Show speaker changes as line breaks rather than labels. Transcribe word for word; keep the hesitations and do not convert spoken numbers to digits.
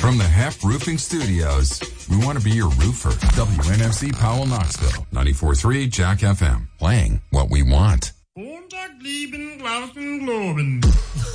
From the Hef Roofing Studios, we want to be your roofer. W N F C Powell, Knoxville, ninety-four point three Jack F M. Playing what we want.
Montag, lieben, Glauben, Globen.